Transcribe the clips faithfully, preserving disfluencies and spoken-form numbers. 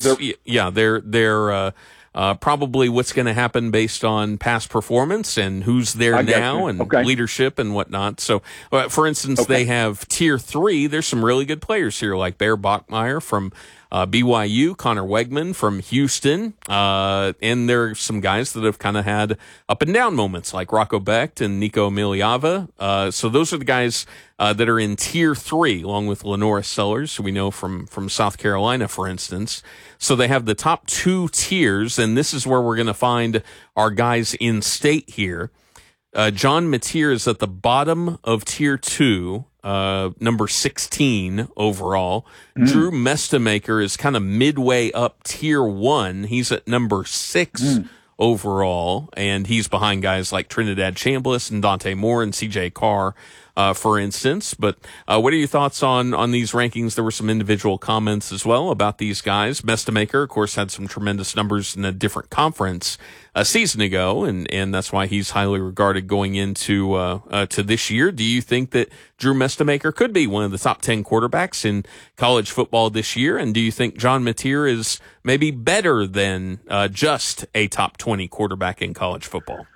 they're, yeah, they're they're uh, uh, probably what's going to happen based on past performance and who's there now and okay. leadership and whatnot. So, uh, for instance, okay. they have tier three. There's some really good players here, like Bear Bachmeier from Uh, B Y U, Connor Wegman from Houston, uh, and there are some guys that have kind of had up and down moments like Rocco Becht and Nico Miliava. Uh, so those are the guys uh, that are in tier three, along with Lenora Sellers, who we know from, from South Carolina, for instance. So they have the top two tiers, and this is where we're going to find our guys in state here. Uh, John Mateer is at the bottom of tier two, uh, number sixteen overall. Mm. Drew Mestemaker is kind of midway up tier one. He's at number six mm. overall, and he's behind guys like Trinidad Chambliss and Dante Moore and C J Carr, uh, for instance. But uh, what are your thoughts on, on these rankings? There were some individual comments as well about these guys. Mestemaker, of course, had some tremendous numbers in a different conference a season ago, and, and that's why he's highly regarded going into uh, uh, to this year. Do you think that Drew Mestemaker could be one of the top ten quarterbacks in college football this year? And do you think John Mateer is maybe better than uh, just a top twenty quarterback in college football?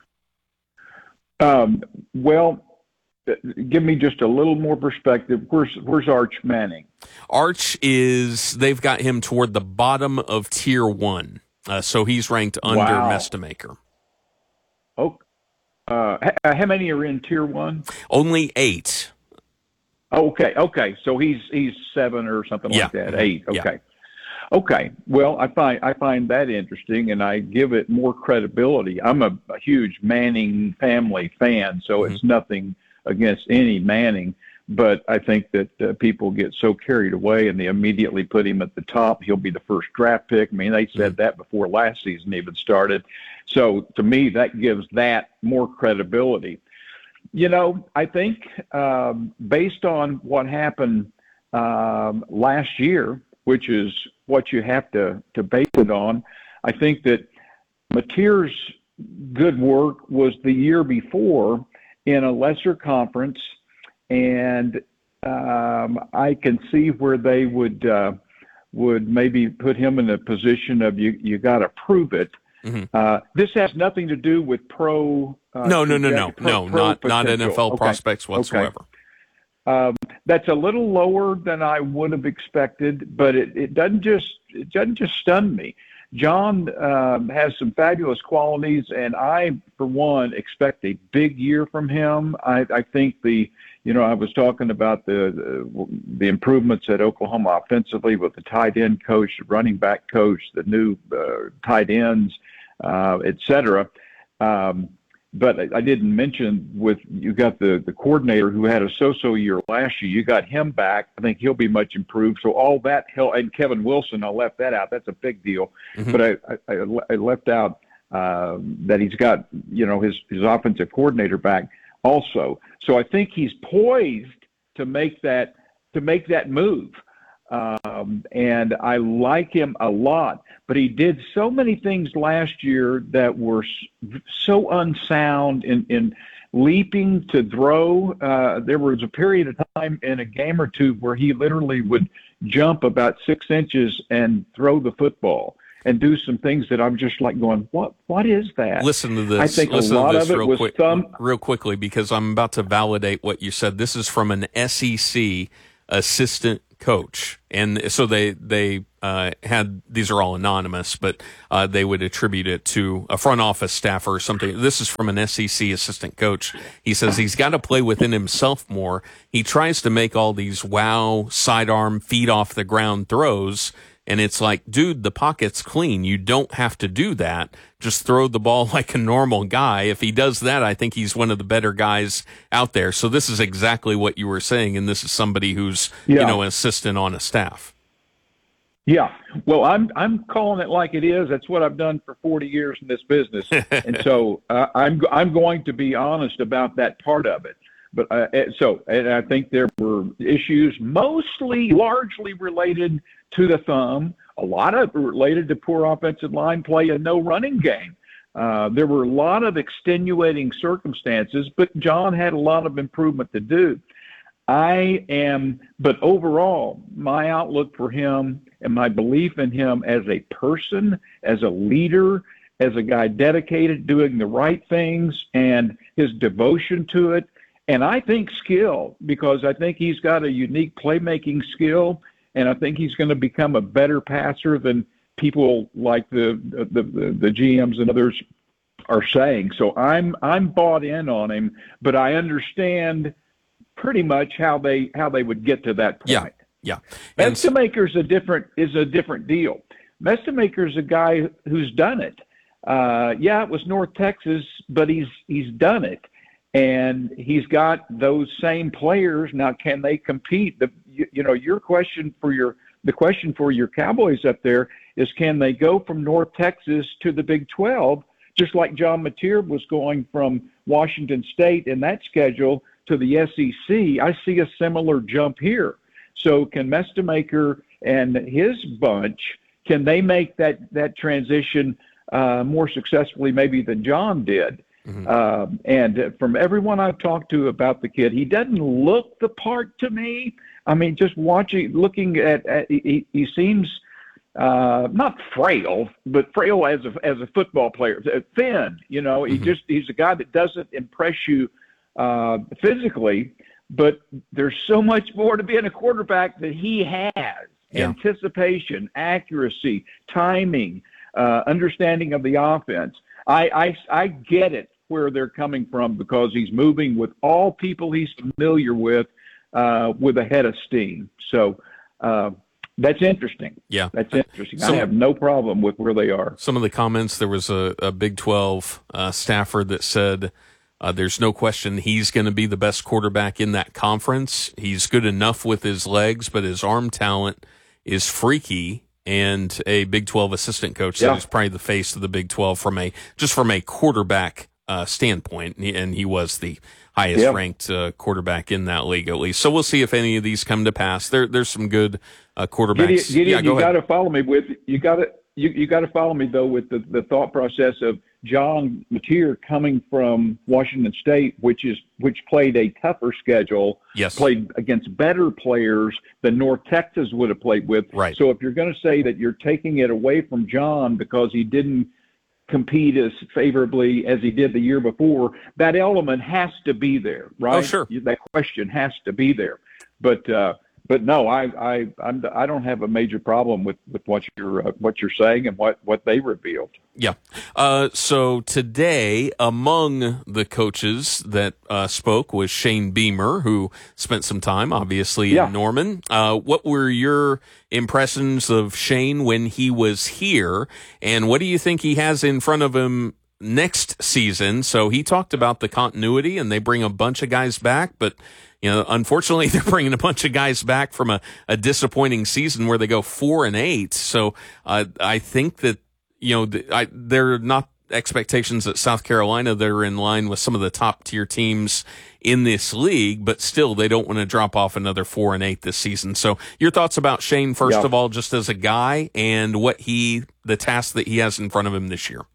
Um, well, give me just a little more perspective. Where's where's Arch Manning? Arch is, they've got him toward the bottom of tier one. Uh, so he's ranked under wow. Mestemaker. Oh, uh, how many are in tier one? Only eight. Okay, okay. So he's he's seven or something yeah. like that. Eight. Okay. Yeah. Okay. Well, I find I find that interesting, and I give it more credibility. I'm a, a huge Manning family fan, so mm-hmm. it's nothing against any Manning. But I think that uh, people get so carried away and they immediately put him at the top. He'll be the first draft pick. I mean, they said that before last season even started. So to me, that gives that more credibility. You know, I think um, based on what happened um, last year, which is what you have to, to base it on, I think that Mateer's good work was the year before in a lesser conference. And um, I can see where they would uh, would maybe put him in a position of you you got to prove it. Mm-hmm. Uh, this has nothing to do with pro. Uh, no, no, no, no, pro, no, pro not not N F L okay. prospects whatsoever. Okay. Um, that's a little lower than I would have expected, but it, it doesn't just it doesn't just stun me. John um, has some fabulous qualities, and I, for one, expect a big year from him. I, I think the, you know, I was talking about the, the the improvements at Oklahoma offensively with the tight end coach, the running back coach, the new uh, tight ends, uh, et cetera. Um, but I, I didn't mention with you got the, the coordinator who had a so-so year last year. You got him back. I think he'll be much improved. So all that help, and Kevin Wilson, I left that out. That's a big deal. Mm-hmm. But I, I, I left out uh, that he's got, you know, his, his offensive coordinator back also. So I think he's poised to make that to make that move. Um, and I like him a lot, but he did so many things last year that were so unsound in, in leaping to throw. Uh, there was a period of time in a game or two where he literally would jump about six inches and throw the football and do some things that I'm just like going, what? What is that? Listen to this. I think Listen a lot to this of it real was quick, thumb. real quickly, because I'm about to validate what you said. This is from an S E C assistant coach, and so they they uh, had, these are all anonymous, but uh, they would attribute it to a front office staffer or something. This is from an S E C assistant coach. He says he's got to play within himself more. He tries to make all these wow sidearm feet off the ground throws. And it's like, dude, the pocket's clean. You don't have to do that. Just throw the ball like a normal guy. If he does that, I think he's one of the better guys out there. So this is exactly what you were saying, and this is somebody who's, yeah. you know, an assistant on a staff. Yeah. Well, I'm I'm calling it like it is. That's what I've done for forty years in this business. And so uh, I'm I'm going to be honest about that part of it. But uh, so and I think there were issues mostly largely related to the thumb, a lot of related to poor offensive line play and no running game. Uh, there were a lot of extenuating circumstances, but John had a lot of improvement to do. I am, but overall, my outlook for him and my belief in him as a person, as a leader, as a guy dedicated, doing the right things, and his devotion to it, and I think skill, because I think he's got a unique playmaking skill, and I think he's going to become a better passer than people like the the, the, the G Ms and others are saying. So I'm I'm bought in on him, but I understand pretty much how they how they would get to that point. Yeah, yeah. Mestemaker's a different is a different deal. Mestemaker's a guy who's done it. Uh, yeah, it was North Texas, but he's he's done it, and he's got those same players. Now, can they compete? The you, you know your question for your the question for your Cowboys up there is, can they go from North Texas to the Big twelve, just like John Mateer was going from Washington State in that schedule to the S E C? I see a similar jump here. So can Mestemaker and his bunch, can they make that, that transition uh, more successfully maybe than John did? Mm-hmm. Um, and from everyone I've talked to about the kid, he doesn't look the part to me. I mean, just watching, looking at, at he, he seems uh, not frail, but frail as a, as a football player, thin, you know, mm-hmm. he just, he's a guy that doesn't impress you uh, physically, but there's so much more to being a quarterback that he has. Yeah. Anticipation, accuracy, timing, uh, understanding of the offense. I, I, I get it where they're coming from, because he's moving with all people he's familiar with, uh, with a head of steam. So uh, that's interesting. Yeah. That's interesting. Some, I have no problem with where they are. Some of the comments, there was a, a Big twelve uh, staffer that said, Uh, there's no question he's going to be the best quarterback in that conference. He's good enough with his legs, but his arm talent is freaky. And a Big twelve assistant coach said yeah. he's probably the face of the Big twelve from a just from a quarterback uh, standpoint, and he, and he was the highest yeah. ranked uh, quarterback in that league, at least. So we'll see if any of these come to pass. There, there's some good uh, quarterbacks. Gideon, Gideon, yeah, go you got to follow me with you. Got to you, you got to follow me though with the, the thought process of John Mateer coming from Washington State, which is which played a tougher schedule, yes. played against better players than North Texas would have played with. Right. So if you're going to say that you're taking it away from John because he didn't compete as favorably as he did the year before, that element has to be there, right? Oh, sure. That question has to be there. But uh, but no, I I I'm, I don't have a major problem with, with what you're uh, what you're saying and what, what they revealed. Yeah. Uh, so today, among the coaches that uh, spoke was Shane Beamer, who spent some time, obviously, yeah. in Norman. Uh, what were your impressions of Shane when he was here, and what do you think he has in front of him next season? So he talked about the continuity, and they bring a bunch of guys back, but you know, unfortunately, they're bringing a bunch of guys back from a, a disappointing season where they go four and eight. So uh, I think that, you know, th- I, they're not expectations at South Carolina that are in line with some of the top tier teams in this league, but still they don't want to drop off another four and eight this season. So your thoughts about Shane, first yeah. of all, just as a guy, and what he, the task that he has in front of him this year.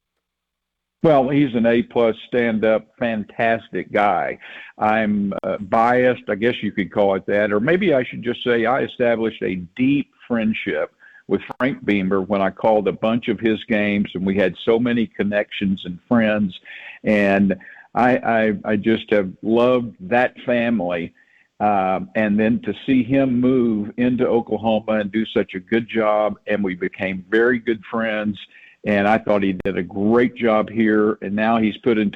Well, he's an A-plus stand-up, fantastic guy. I'm uh, biased, I guess you could call it that, or maybe I should just say I established a deep friendship with Frank Beamer when I called a bunch of his games, and we had so many connections and friends, and I, I, I just have loved that family. Um, and then to see him move into Oklahoma and do such a good job, and we became very good friends. And I thought he did a great job here, and now he's put into